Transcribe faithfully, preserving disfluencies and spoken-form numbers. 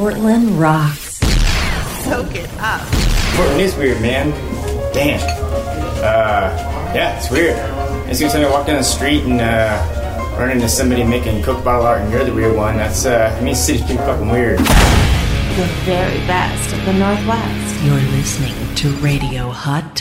Portland rocks. Soak it up. Portland is weird, man. Damn. Uh, yeah, it's weird. It's gonna tell me to walk down the street and uh, run into somebody making Coke bottle art and you're the weird one. That's, uh, I mean, city's pretty fucking weird. The very best of the Northwest. You're listening to Radio Hot